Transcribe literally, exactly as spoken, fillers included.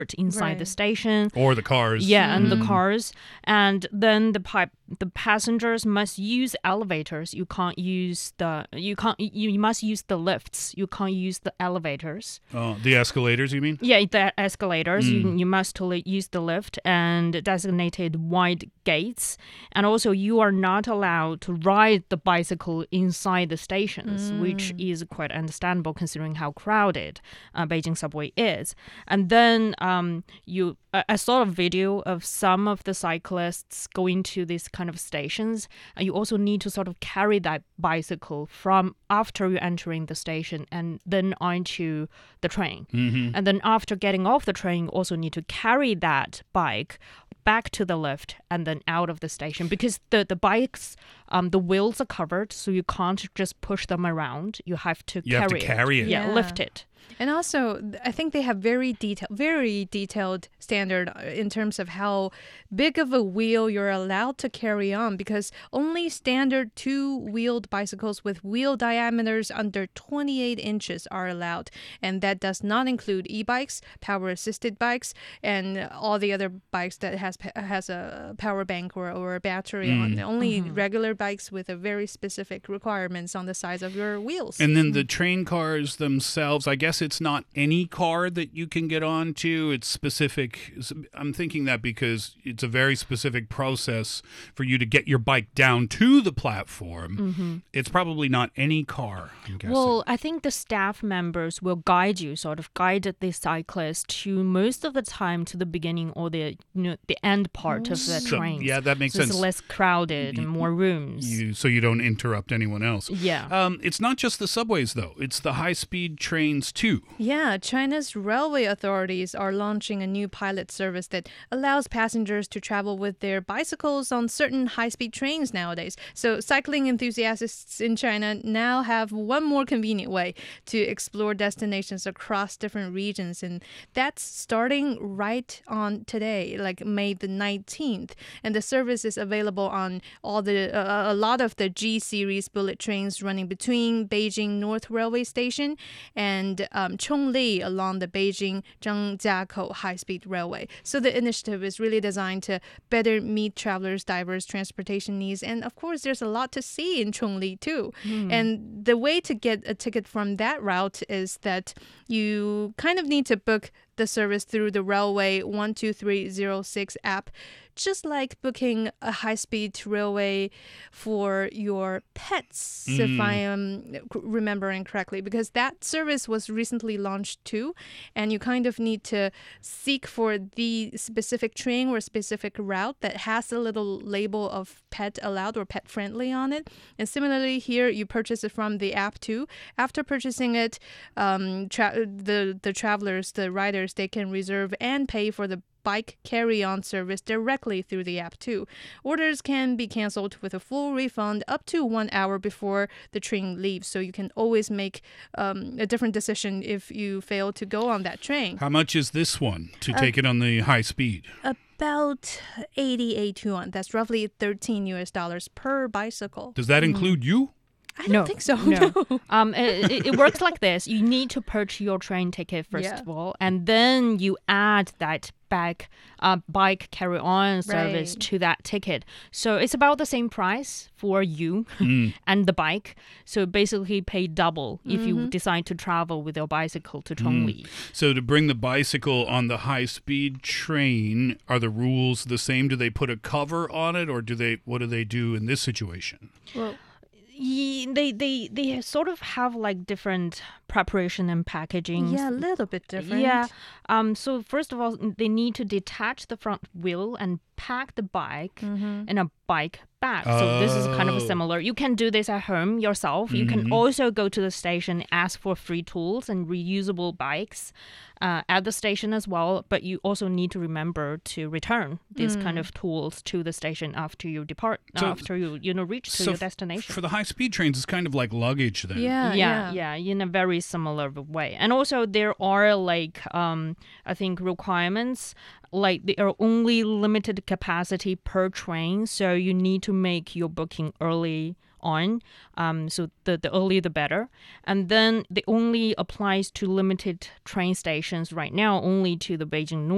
inside the Right. station. Or the cars. Yeah, and the cars. And then the pipe, the passengers must use elevators. You can't use the you can't you, you must use the lifts. You can't use the elevators. Oh, the escalators, you mean? Yeah, the escalators. You you must li- use the lift and designated wide gates. And also, you are not allowed to ride the bicycle inside the stations, which is quite understandable considering how crowded uh, Beijing subway is. And then um, you, I I saw a video of some of the cyclists going to these kind of stations. And you also need to sort of carry that bicycle from after you're entering the station and then onto the train. And then after getting off the train, you also need to carry that bike back to the lift and then out of the station because the, the bikes, um, the wheels are covered, so you can't just push them around. You have to You have carry to carry it. Yeah, Yeah. lift it. And also, th- I think they have very detailed, very detailed standard uh, in terms of how big of a wheel you're allowed to carry on, because only standard two-wheeled bicycles with wheel diameters under twenty-eight inches are allowed, and that does not include e-bikes, power-assisted bikes, and all the other bikes that has pa- has a power bank or, or a battery on. Only regular bikes with a very specific requirements on the size of your wheels. And then the train cars themselves, I guess it's not any car that you can get onto. It's specific. I'm thinking that because it's a very specific process for you to get your bike down to the platform. It's probably not any car, I'm guessing. Well, I think the staff members will guide you, sort of guide the cyclist to most of the time to the beginning or the you know the end part of the So, train. yeah, that makes so sense. It's less crowded and more rooms. You, so you don't interrupt anyone else. Yeah. Um, it's not just the subways, though. It's the high-speed trains, too. Yeah, China's railway authorities are launching a new pilot service that allows passengers to travel with their bicycles on certain high-speed trains nowadays. So cycling enthusiasts in China now have one more convenient way to explore destinations across different regions, and that's starting right on today, like May the nineteenth. And the service is available on all the uh, a lot of the G series bullet trains running between Beijing North Railway Station and um, Chongli along the Beijing Zhangjiakou high-speed railway. So the initiative is really designed to better meet travelers' diverse transportation needs. And of course, there's a lot to see in Chongli too. And the way to get a ticket from that route is that you kind of need to book the service through the Railway one two three zero six app, just like booking a high-speed railway for your pets, if I am remembering correctly, because that service was recently launched too, and you kind of need to seek for the specific train or specific route that has a little label of pet allowed or pet friendly on it. And similarly here, you purchase it from the app too. After purchasing it, um, tra- the, the travelers, the riders, they can reserve and pay for the bike carry-on service directly through the app too. Orders can be canceled with a full refund up to one hour before the train leaves, so you can always make um, a different decision if you fail to go on that train. How much is this one Uh, to take it on the high speed? About eighty-eight yuan. That's roughly thirteen U S dollars per bicycle. Does that include you? I don't No, think so. no. Um, it, it- it works like this. You need to purchase your train ticket first Yeah. of all, and then you add that back uh, bike carry-on service Right. to that ticket. So it's about the same price for you and the bike. So basically pay double if you decide to travel with your bicycle to Chongli. So to bring the bicycle on the high-speed train, are the rules the same? Do they put a cover on it, or do they? What do they do in this situation? Well, Ye- They, they, they sort of have like different preparation and packaging. yeah, a little bit different. Yeah. Um. So first of all, they need to detach the front wheel and pack the bike in a bike bag. So this is kind of Oh. similar. You can do this at home yourself. You can also go to the station, ask for free tools and reusable bikes uh, at the station as well. But you also need to remember to return these kind of tools to the station after you depart, So- after you you know reach to So your f- destination. For the high-speed trains, it's kind of like luggage then. Yeah, yeah, yeah. yeah, in a very similar way. And also there are like um I think requirements, like there are only limited capacity per train, so you need to make your booking early on. Um, so the, the earlier the better. And then it only applies to limited train stations right now, only to the Beijing North